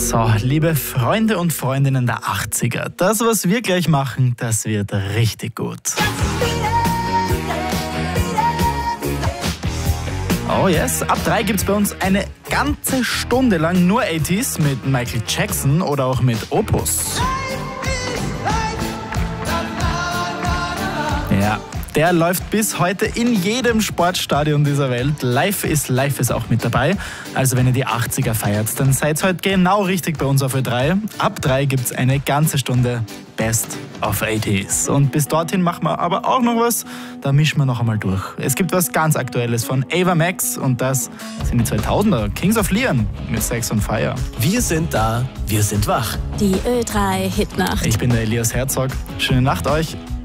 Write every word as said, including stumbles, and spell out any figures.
So, liebe Freunde und Freundinnen der achtziger, das, was wir gleich machen, das wird richtig gut. Oh yes, ab drei gibt's bei uns eine ganze Stunde lang nur achtziger mit Michael Jackson oder auch mit Opus. Ja, der läuft bis heute in jedem Sportstadion dieser Welt. Live ist Live ist auch mit dabei. Also wenn ihr die achtziger feiert, dann seid heute genau richtig bei uns auf Ö drei. Ab drei gibt's eine ganze Stunde Best of achtziger. Und bis dorthin machen wir aber auch noch was, da mischen wir noch einmal durch. Es gibt was ganz Aktuelles von Ava Max und das sind die zweitausender, Kings of Leon mit Sex on Fire. Wir sind da, wir sind wach. Die Ö drei Hitnacht. Ich bin der Elias Herzog. Schöne Nacht euch.